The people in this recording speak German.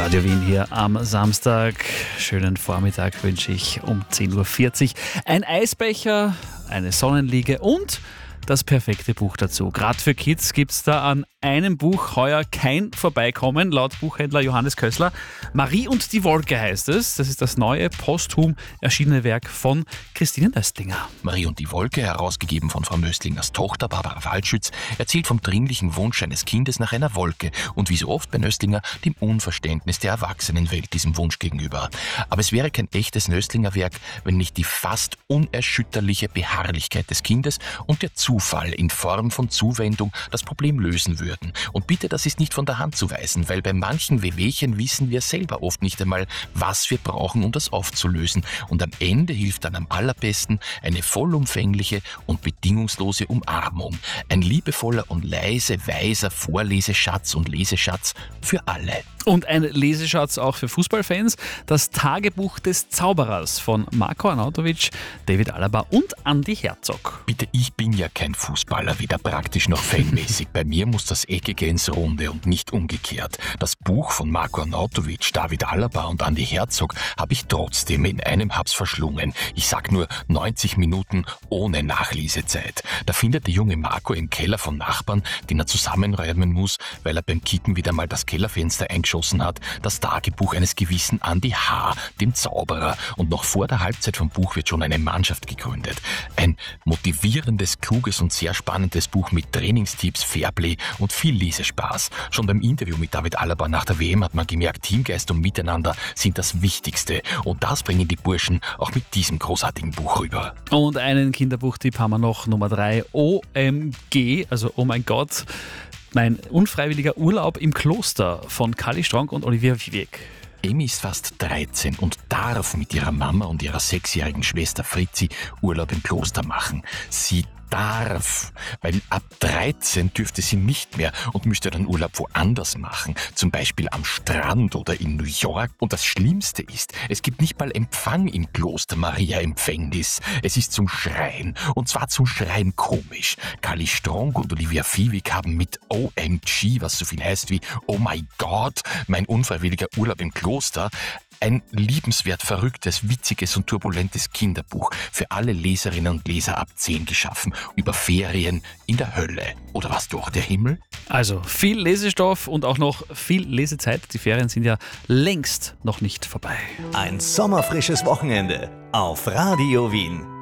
Radio Wien hier am Samstag. Schönen Vormittag wünsche ich um 10.40 Uhr. Ein Eisbecher, eine Sonnenliege und das perfekte Buch dazu. Gerade für Kids gibt es da an einem Buch heuer kein Vorbeikommen, laut Buchhändler Johannes Kössler. Marie und die Wolke heißt es. Das ist das neue, posthum erschienene Werk von Christine Nöstlinger. Marie und die Wolke, herausgegeben von Frau Nöstlingers Tochter Barbara Waldschütz, erzählt vom dringlichen Wunsch eines Kindes nach einer Wolke und wie so oft bei Nöstlinger dem Unverständnis der Erwachsenenwelt diesem Wunsch gegenüber. Aber es wäre kein echtes Nöstlinger-Werk, wenn nicht die fast unerschütterliche Beharrlichkeit des Kindes und der Zufall in Form von Zuwendung das Problem lösen würden. Und bitte, das ist nicht von der Hand zu weisen, weil bei manchen Wehwehchen wissen wir selber oft nicht einmal, was wir brauchen, um das aufzulösen. Und am Ende hilft dann am allerbesten eine vollumfängliche und bedingungslose Umarmung. Ein liebevoller und leise, weiser Vorleseschatz und Leseschatz für alle. Und ein Leseschatz auch für Fußballfans. Das Tagebuch des Zauberers von Marko Arnautovic, David Alaba und Andi Herzog. Bitte, ich bin ja kein Fußballer, weder praktisch noch fanmäßig. Bei mir muss das Eckige ins Runde und nicht umgekehrt. Das Buch von Marko Arnautovic, David Alaba und Andi Herzog habe ich trotzdem in einem Haps verschlungen. Ich sag nur 90 Minuten ohne Nachlesezeit. Da findet der junge Marco im Keller von Nachbarn, den er zusammenräumen muss, weil er beim Kicken wieder mal das Kellerfenster eingeschossen hat, das Tagebuch eines gewissen Andi H., dem Zauberer. Und noch vor der Halbzeit vom Buch wird schon eine Mannschaft gegründet. Ein motivierendes, kluges und sehr spannendes Buch mit Trainingstipps, Fairplay und viel Lesespaß. Schon beim Interview mit David Alaba nach der WM hat man gemerkt, Teamgeist und Miteinander sind das Wichtigste. Und das bringen die Burschen auch mit diesem großartigen Buch rüber. Und einen Kinderbuchtipp haben wir noch, Nummer 3, OMG, also Oh mein Gott. Mein unfreiwilliger Urlaub im Kloster von Kali Strong und Olivia Wieweg. Amy ist fast 13 und darf mit ihrer Mama und ihrer 6-jährigen Schwester Fritzi Urlaub im Kloster machen. Sie darf, weil ab 13 dürfte sie nicht mehr und müsste dann Urlaub woanders machen, zum Beispiel am Strand oder in New York. Und das Schlimmste ist, es gibt nicht mal Empfang im Kloster Maria Empfängnis. Es ist zum Schreien, und zwar zum Schreien komisch. Kali Strong und Olivia Wieweg haben mit OMG, was so viel heißt wie Oh my God, mein unfreiwilliger Urlaub im Kloster, ein liebenswert verrücktes, witziges und turbulentes Kinderbuch für alle Leserinnen und Leser ab 10 geschaffen, über Ferien in der Hölle. Oder was durch der Himmel? Also viel Lesestoff und auch noch viel Lesezeit. Die Ferien sind ja längst noch nicht vorbei. Ein sommerfrisches Wochenende auf Radio Wien.